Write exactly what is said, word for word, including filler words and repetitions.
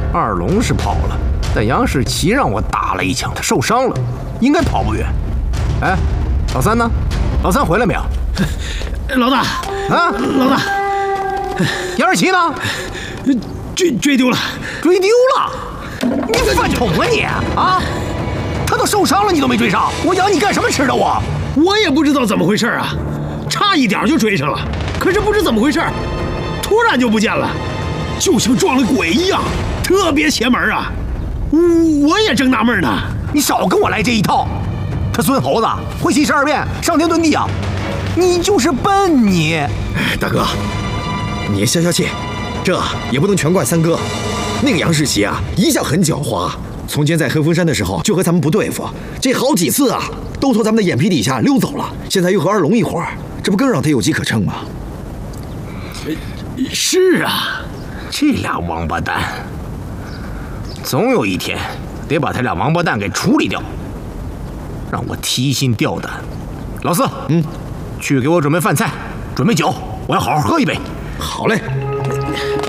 二龙是跑了，但杨世奇让我打了一枪，他受伤了，应该跑不远。哎，老三呢？老三回来没有？ 老大啊， 老大， 杨世奇呢？ 追追丢了， 追丢了！你饭桶啊你啊！他都受伤了，你都没追上，我养你干什么吃的我？ 我也不知道怎么回事啊，差一点就追上了，可是不知怎么回事，突然就不见了，就像撞了鬼一样，特别邪门啊！我也正纳闷呢。 你少跟我来这一套！他孙猴子会七十二变，上天遁地啊！你就是笨你！ 哎，大哥，你消消气，这也不能全怪三哥。那个杨世奇啊，一向很狡猾。从前在黑风山的时候就和咱们不对付，这好几次啊，都从咱们的眼皮底下溜走了。现在又和二龙一伙儿，这不更让他有机可乘吗？ 是啊， 这俩王八蛋，总有一天得把他俩王八蛋给处理掉，让我提心吊胆。老四，嗯，去给我准备饭菜，准备酒，我要好好喝一杯。 好嘞。